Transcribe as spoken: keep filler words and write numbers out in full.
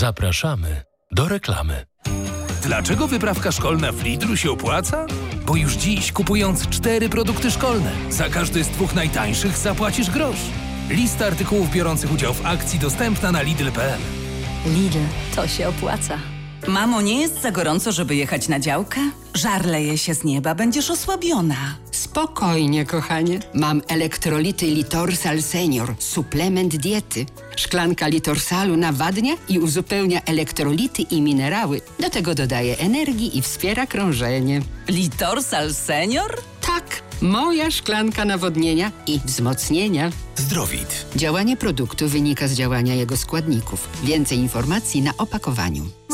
Zapraszamy do reklamy. Dlaczego wyprawka szkolna w Lidlu się opłaca? Bo już dziś, kupując cztery produkty szkolne, za każdy z dwóch najtańszych zapłacisz grosz. Lista artykułów biorących udział w akcji dostępna na lidl kropka p l. Lidl, to się opłaca. Mamo, nie jest za gorąco, żeby jechać na działkę? Żar leje się z nieba, będziesz osłabiona. Spokojnie, kochanie. Mam elektrolity Litorsal Senior, suplement diety. Szklanka Litorsalu nawadnia i uzupełnia elektrolity i minerały. Do tego dodaje energii i wspiera krążenie. Litorsal Senior? Tak, moja szklanka nawodnienia i wzmocnienia. Zdrowit. Działanie produktu wynika z działania jego składników. Więcej informacji na opakowaniu.